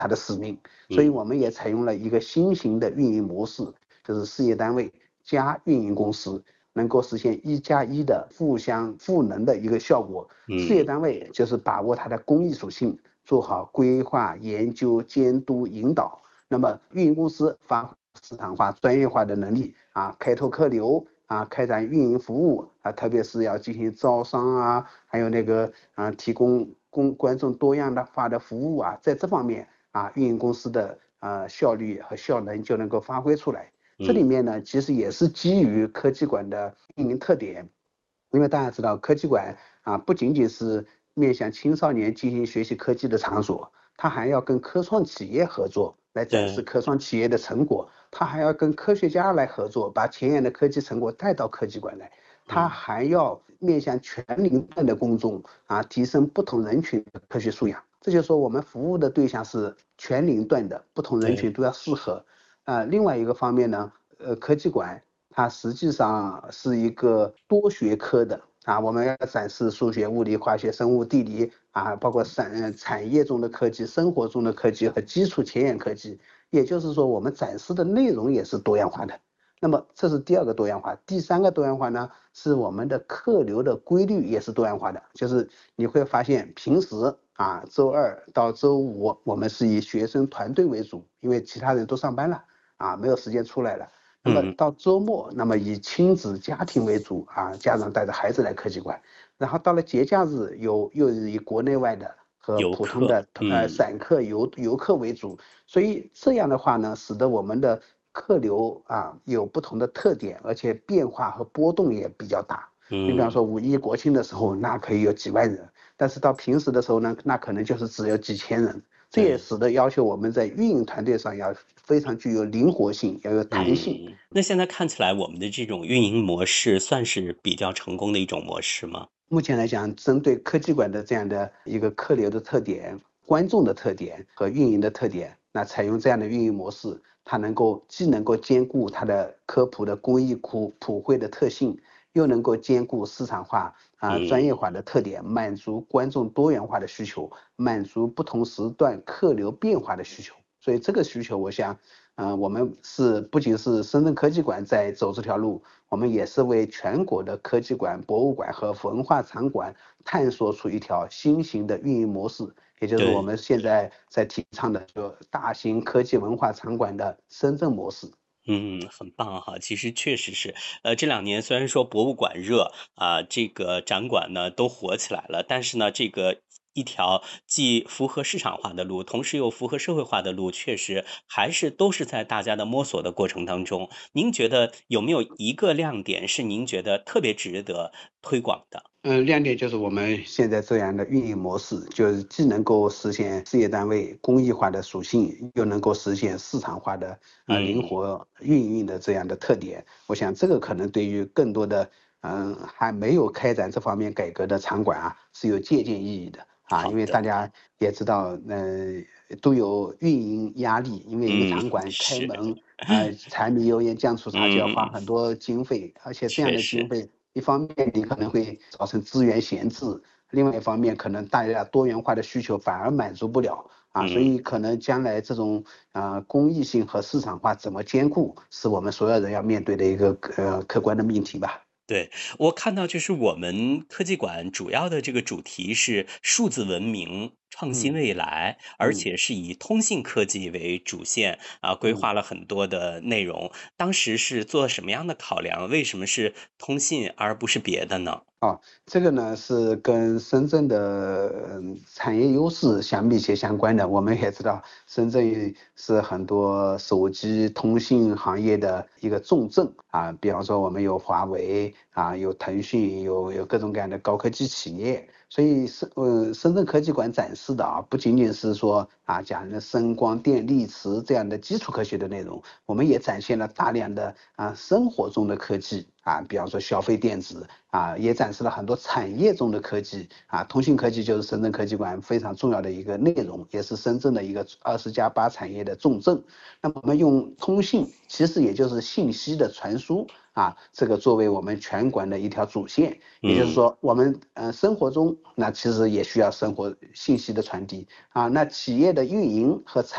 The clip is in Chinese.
它的使命。所以我们也采用了一个新型的运营模式，就是事业单位加运营公司，能够实现1+1的互相赋能的一个效果。事业单位就是把握它的公益属性，做好规划、研究、监督、引导。那么运营公司发挥市场化、专业化的能力开拓客流开展运营服务特别是要进行招商还有那个提供观众多样化的服务在这方面运营公司的效率和效能就能够发挥出来。这里面呢，其实也是基于科技馆的运营特点，因为大家知道科技馆不仅仅是面向青少年进行学习科技的场所，它还要跟科创企业合作来展示科创企业的成果，它还要跟科学家来合作，把前沿的科技成果带到科技馆来，它还要面向全龄段的公众提升不同人群的科学素养。这就是说我们服务的对象是全龄段的，不同人群都要适合。另外一个方面呢，科技馆它实际上是一个多学科的我们要展示数学、物理、化学、生物、地理包括产业中的科技、生活中的科技和基础前沿科技。也就是说，我们展示的内容也是多样化的。那么这是第二个多样化。第三个多样化呢，是我们的客流的规律也是多样化的。就是你会发现，平时周二到周五我们是以学生团队为主，因为其他人都上班了没有时间出来了。那么到周末，那么以亲子家庭为主家长带着孩子来科技馆。然后到了节假日，又以国内外的和普通的散客游客为主。所以这样的话呢，使得我们的客流有不同的特点，而且变化和波动也比较大。你比方说五一国庆的时候，那可以有几万人，但是到平时的时候呢，那可能就是只有几千人。这也使得要求我们在运营团队上要非常具有灵活性，要有弹性。 那现在看起来，我们的这种运营模式算是比较成功的一种模式吗？ 目前来讲，针对科技馆的这样的一个客流的特点、观众的特点和运营的特点，那采用这样的运营模式，它既能够兼顾它的科普的公益普惠的特性，又能够兼顾市场化专业化的特点，满足观众多元化的需求，满足不同时段客流变化的需求。所以这个需求，我想我们不仅是深圳科技馆在走这条路，我们也是为全国的科技馆、博物馆和文化场馆探索出一条新型的运营模式，也就是我们现在在提倡的就大型科技文化场馆的深圳模式。 很棒哈，其实确实是，这2年虽然说博物馆热这个展馆呢都火起来了，但是呢，这个一条既符合市场化的路，同时又符合社会化的路，确实都是在大家的摸索的过程当中。您觉得有没有一个亮点是您觉得特别值得推广的？ 亮点就是我们现在这样的运营模式，就是既能够实现事业单位公益化的属性，又能够实现市场化的灵活运营的这样的特点。我想这个可能对于更多的还没有开展这方面改革的场馆是有借鉴意义的因为大家也知道都有运营压力，因为一个场馆开门柴米油盐酱醋茶就要花很多经费，而且这样的经费一方面你可能会造成资源闲置，另外一方面可能大家多元化的需求反而满足不了所以可能将来这种公益性和市场化怎么兼顾，是我们所有人要面对的一个客观的命题吧。 对，我看到就是我们科技馆主要的这个主题是数字文明创新未来，而且是以通信科技为主线规划了很多的内容。当时是做什么样的考量？为什么是通信而不是别的呢？ 这个呢是跟深圳的产业优势密切相关的。我们也知道，深圳是很多手机通信行业的一个重镇比方说我们有华为有腾讯，有各种各样的高科技企业。所以深圳科技馆展示的不仅仅是说讲的声光电力磁这样的基础科学的内容，我们也展现了大量的生活中的科技比方说消费电子也展示了很多产业中的科技通信科技就是深圳科技馆非常重要的一个内容，也是深圳的一个20+8产业的重镇。那么我们用通信，其实也就是信息的传输这个作为我们全馆的一条主线，也就是说我们生活中那其实也需要生活信息的传递那企业的运营和